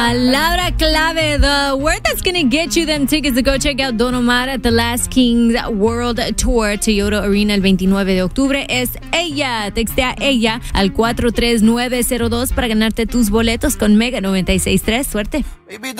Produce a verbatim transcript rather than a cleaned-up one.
Palabra clave, the word that's going to get you them tickets to go check out Don Omar at the Last Kings World Tour, Toyota Arena, el veintinueve de octubre, es ella. Textea ella al cuatro tres nueve cero dos para ganarte tus boletos con Mega noventa y seis punto tres. Suerte.